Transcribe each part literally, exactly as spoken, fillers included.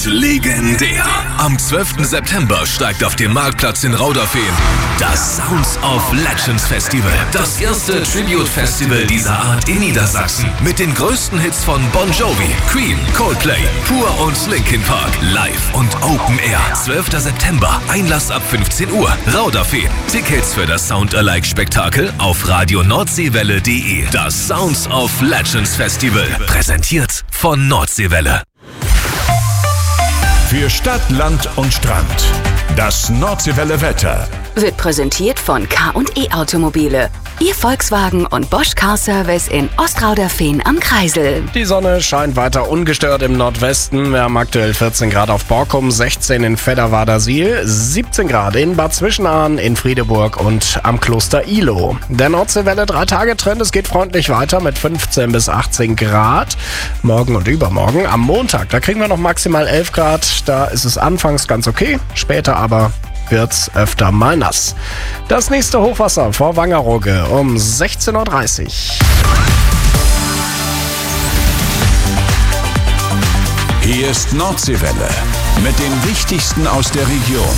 wird legendär. Am zwölften September steigt auf dem Marktplatz in Rauderfehn das Sounds of Legends Festival. Das erste Tribute-Festival dieser Art in Niedersachsen. Mit den größten Hits von Bon Jovi, Queen, Coldplay, Pur und Linkin Park. Live und Open Air. zwölfter September. Einlass ab fünfzehn Uhr. Rauderfehn. Tickets für das Sound-alike-Spektakel auf radio nordseewelle punkt de. Das Sounds of Legends Festival. Präsentiert von Nordseewelle. Für Stadt, Land und Strand. Das Nordseewelle Wetter wird präsentiert von K und E Automobile. Ihr Volkswagen und Bosch Car Service in Ostrauderfehn am Kreisel. Die Sonne scheint weiter ungestört im Nordwesten. Wir haben aktuell vierzehn Grad auf Borkum, sechzehn in Vedderwadersiel, siebzehn Grad in Bad Zwischenahn, in Friedeburg und am Kloster Ihlow. Der Nordseewelle drei-Tage-Trend, es geht freundlich weiter mit fünfzehn bis achtzehn Grad. Morgen und übermorgen. Am Montag, da kriegen wir noch maximal elf Grad. Da ist es anfangs ganz okay, später aber wird's öfter mal nass. Das nächste Hochwasser vor Wangerooge um sechzehn Uhr dreißig. Hier ist Nordseewelle mit dem Wichtigsten aus der Region.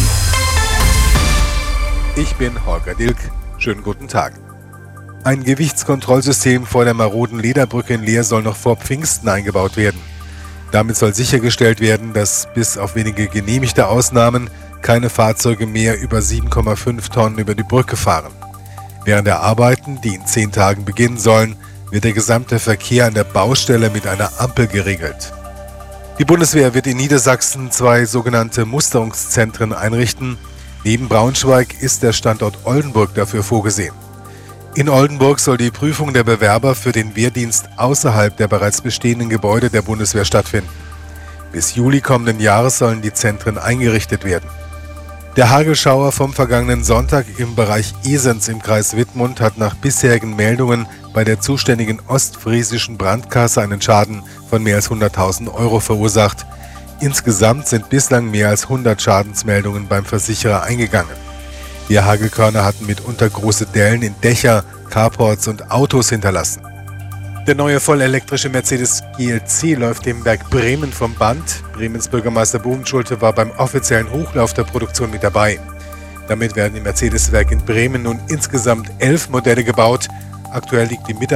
Ich bin Holger Dilk. Schönen guten Tag. Ein Gewichtskontrollsystem vor der maroden Lederbrücke in Leer soll noch vor Pfingsten eingebaut werden. Damit soll sichergestellt werden, dass bis auf wenige genehmigte Ausnahmen keine Fahrzeuge mehr über sieben Komma fünf Tonnen über die Brücke fahren. Während der Arbeiten, die in zehn Tagen beginnen sollen, wird der gesamte Verkehr an der Baustelle mit einer Ampel geregelt. Die Bundeswehr wird in Niedersachsen zwei sogenannte Musterungszentren einrichten. Neben Braunschweig ist der Standort Oldenburg dafür vorgesehen. In Oldenburg soll die Prüfung der Bewerber für den Wehrdienst außerhalb der bereits bestehenden Gebäude der Bundeswehr stattfinden. Bis Juli kommenden Jahres sollen die Zentren eingerichtet werden. Der Hagelschauer vom vergangenen Sonntag im Bereich Esens im Kreis Wittmund hat nach bisherigen Meldungen bei der zuständigen ostfriesischen Brandkasse einen Schaden von mehr als hunderttausend Euro verursacht. Insgesamt sind bislang mehr als hundert Schadensmeldungen beim Versicherer eingegangen. Die Hagelkörner hatten mitunter große Dellen in Dächer, Carports und Autos hinterlassen. Der neue vollelektrische Mercedes G L C läuft im Werk Bremen vom Band. Bremens Bürgermeister Bovenschulte war beim offiziellen Hochlauf der Produktion mit dabei. Damit werden im Mercedes-Werk in Bremen nun insgesamt elf Modelle gebaut. Aktuell liegt die Mitarbeiter